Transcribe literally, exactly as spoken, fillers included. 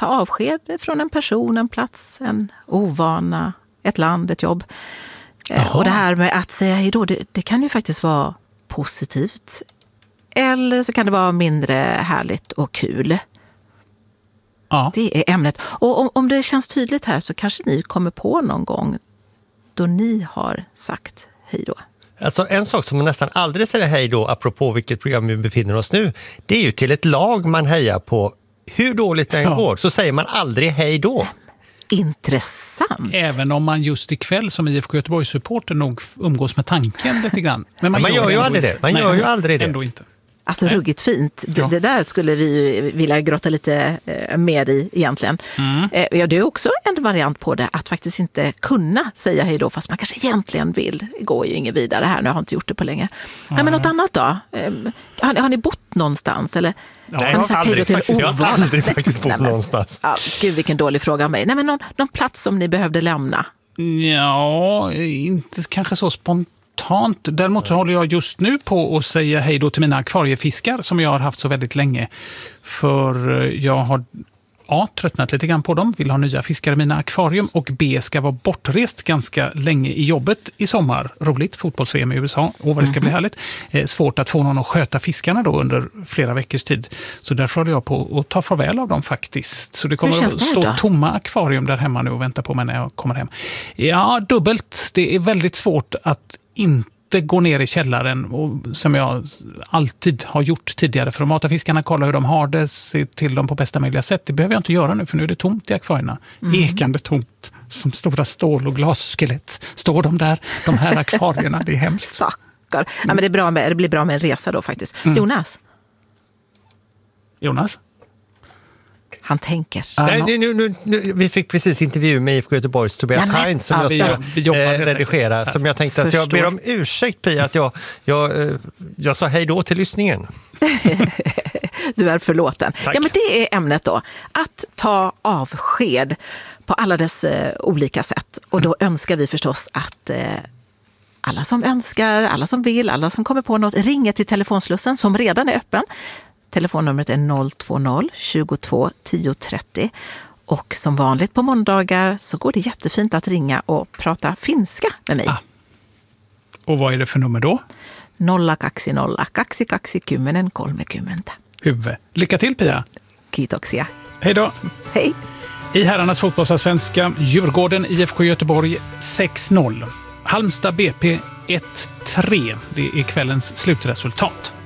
ta avsked från en person, en plats, en ovana, ett land, ett jobb. Jaha. Och det här med att säga hej då, det, det kan ju faktiskt vara positivt. Eller så kan det vara mindre härligt och kul. Ja. Det är ämnet. Och om, om det känns tydligt här så kanske ni kommer på någon gång då ni har sagt hej då. Alltså en sak som man nästan aldrig säger hej då, apropå vilket program vi befinner oss nu, det är ju till ett lag man hejar på. Hur dåligt det ja. går så säger man aldrig hej då. Intressant. Även om man just ikväll som I F K Göteborgs-supporter nog umgås med tanken lite grann. Men man, man gör, gör ju aldrig det. Man Nej, gör ju aldrig det. Ändå inte. Alltså ruggigt fint. Ja. Det, det där skulle vi vilja grotta lite eh, mer i egentligen. Mm. Eh, ja, det är också en variant på det, att faktiskt inte kunna säga hej då fast man kanske egentligen vill. Det går ju inget vidare här, nu har jag inte gjort det på länge. Ja. Nej, men något annat då? Eh, har, har ni bott någonstans? Eller, ja, har jag, har aldrig, faktiskt, jag har aldrig faktiskt bott Nej, men, någonstans. Ja, gud, vilken dålig fråga av mig. Nej, men någon, någon plats som ni behövde lämna? Ja, inte kanske så spontant. Däremot så håller jag just nu på att säga hej då till mina akvariefiskar som jag har haft så väldigt länge. För jag har A, tröttnat lite grann på dem, vill ha nya fiskar i mina akvarium, och B, ska vara bortrest ganska länge i jobbet i sommar. Roligt, fotbolls-V M i U S A, och vad det ska mm-hmm. bli härligt. Eh, svårt att få någon att sköta fiskarna då under flera veckors tid. Så därför håller jag på att ta farväl av dem faktiskt. Så det kommer att stå då? tomma akvarium där hemma nu och vänta på mig när jag kommer hem. Ja, dubbelt. Det är väldigt svårt att inte gå ner i källaren, och som jag alltid har gjort tidigare, för att mata fiskarna, kolla hur de har det, se till dem på bästa möjliga sätt. Det behöver jag inte göra nu, för nu är det tomt i akvarierna. Mm. Ekande tomt, som stora stål- och glasskelett står de där, de här akvarierna. Det är hemskt. Stackar. Mm. Ja, men det, är bra med, det blir bra med en resa då faktiskt. Mm. Jonas? Jonas? Han tänker. Nej, nu, nu, nu, vi fick precis intervju med I F K Göteborgs Tobias ja, Heinz som ja, jag ska eh, redigera. Ja. Som jag tänkte att jag ber om ursäkt, Pia, att jag, jag, jag sa hej då till lyssningen. Du är förlåten. Tack. Ja, men det är ämnet då. Att ta avsked på alla dess eh, olika sätt. Och då mm. önskar vi förstås att eh, alla som önskar, alla som vill, alla som kommer på något, ringer till telefonslussen som redan är öppen. Telefonnumret är noll två noll tjugotvå tio trettio, och som vanligt på måndagar så går det jättefint att ringa och prata finska med mig. Ah. Och vad är det för nummer då? nolla kaksi nolla kaksi kaksi kymmenen kolme kymmentä. Huvud. Lycka till, Pia. Kiitoksia. Hej då. Hej. I herrarnas fotbollsallsvenska, Djurgården I F K Göteborg sex noll. Halmstad B P ett tre. Det är kvällens slutresultat.